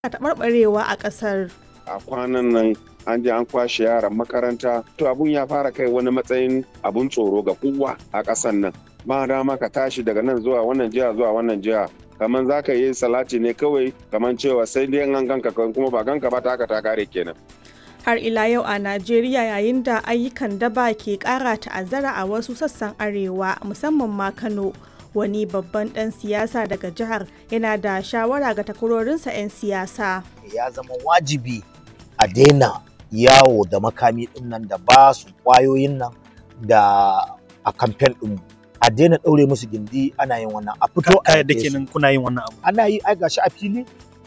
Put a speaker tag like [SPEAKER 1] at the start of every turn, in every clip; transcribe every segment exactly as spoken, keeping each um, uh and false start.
[SPEAKER 1] taɓarɓarewa a ƙasar.
[SPEAKER 2] A kwanan nan an je an kwashe yaran makaranta, to abun ya fara kai wani matsayin abun tsoro ga kowa a ƙasan nan. Ba dama ka tashi daga nan zuwa wannan jiha zuwa wannan jiha. Kaman za ka yi salati ne kawai, kaman cewa sai dai an ganka kuma ba ganka ba ta haka ta kare kenan.
[SPEAKER 1] Har ila yau a Najeriya, yayin da ayyukan daba ke ƙara ta'azzara a wasu sassan arewa musamman ma Kano, wani babban ɗan siyasa daga jihar yana da shawara ga takwarorinsa 'yan siyasa.
[SPEAKER 3] Ya zama wajibi a daina yawo da makami ɗin nan da ba su ƙwayoyin nan da a kamfen ɗin, a daina ɗaure musu gindi ana yin wannan, a fito a
[SPEAKER 4] da kenan kuna yin wannan abu.
[SPEAKER 3] Ana yi, ai gashi a fili.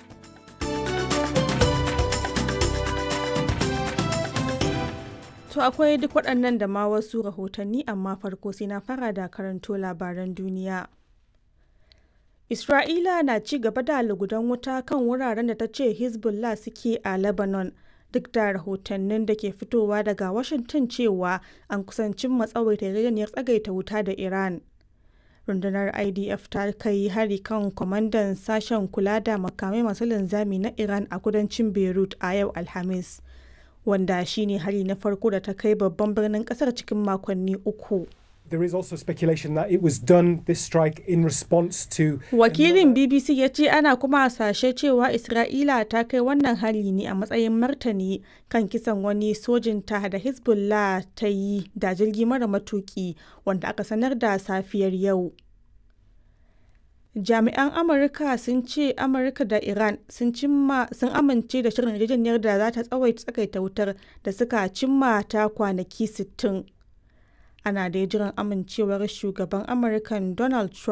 [SPEAKER 1] To akwai duk waɗannan da ma wasu rahotanni, amma farko sai na fara da karanto labaran duniya. Isra'ila na ci gaba da lugudan wuta kan wuraren da ta ce Hezbollah suke a Lebanon, duk da rahotannin da ke fitowa daga Washington cewa an kusancin matsawaita yarjejeniyar tsagaita wuta da Iran. Rundunar I D F ta kai hari kan kwamandan sashen kula da makamai masu linzami na Iran a kudancin Beirut a yau Alhamis, wanda shine hari na farko da ta kai babban birnin kasar cikin makonni uku.
[SPEAKER 5] There is also speculation that it was done, this strike, in response to...
[SPEAKER 1] Wakilin B B C ya ce ana kuma hasashe cewa Isra'ila ta kai wannan hari ne a matsayin martani kan kisan wani sojinta da Hezbollah ta yi da jirgi mara matuki wanda aka sanar da safiyar yau. Jami'an Amurka sun ce Amurka da Iran sun cimma sun amince da shirin yarjejeniyar da za ta tsawaita tsagaita wutar da suka cimma ta kwanaki sittin. Ana da jiran amincewar shugaban Amurkan Donald Trump